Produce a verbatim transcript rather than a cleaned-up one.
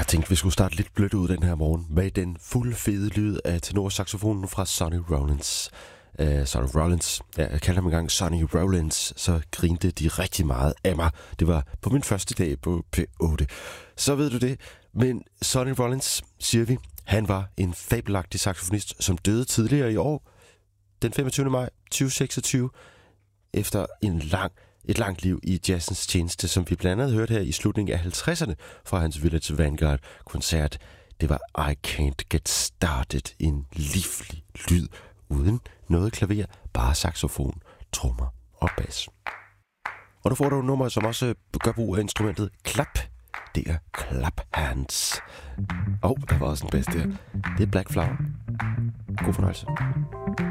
Jeg tænkte, vi skulle starte lidt blødt ud den her morgen med den fulde fede lyd af tenorsaxofonen fra Sonny Rollins. Uh, Sonny Rollins, ja, jeg kaldte ham engang Sonny Rollins, så grinte de rigtig meget af mig. Det var på min første dag på P otte. Så ved du det. Men Sonny Rollins, siger vi, han var en fabelagtig saxofonist, som døde tidligere i år, den femogtyvende maj tyve seksogtyve, efter en lang, et langt liv i jazzens tjeneste, som vi blandt andet hørte her i slutningen af halvtredserne fra hans Village Vanguard-koncert. Det var I Can't Get Started, en livlig lyd, uden noget klaver, bare saxofon, trommer og bas. Og nu får du et nummer, som også gør brug af instrumentet klap. Det er Clap Hands. Og oh, der var også en bas der. Det er Black Flower. God fornøjelse.